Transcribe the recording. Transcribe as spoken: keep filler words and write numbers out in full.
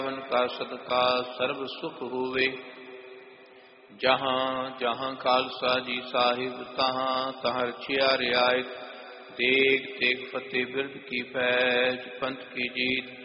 का सदका सर्व सुख होवे। जहाँ जहाँ खालसा जी साहिब तहाँ तहाँ रचिया रियायत। देख देख फतेह बिरद की फैज पंथ की जीत।